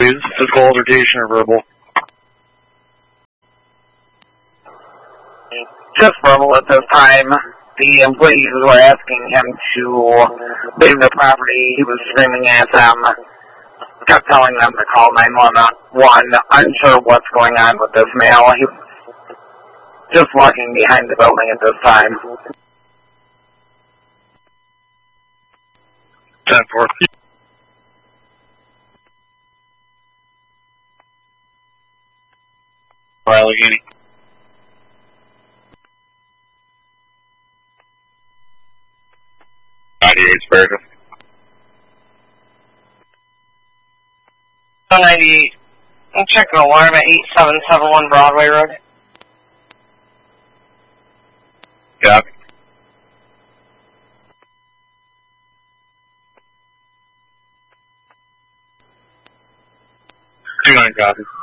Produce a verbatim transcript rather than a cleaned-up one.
Physical altercation or verbal? Just verbal at this time. The employees were asking him to leave the property. He was screaming at them. Kept telling them to call nine one one. Unsure what's going on with this male. He was just walking behind the building at this time. ten four. Allegheny. ninety-eight Asparagus. one ninety-eight. I'm checking alarm at eight seven seven one Broadway Road. Copy. two nine copy.